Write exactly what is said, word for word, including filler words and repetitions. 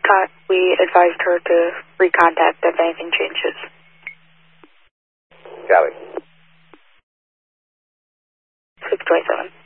con we advised her to recontact if anything changes. Copy. six twenty-seven.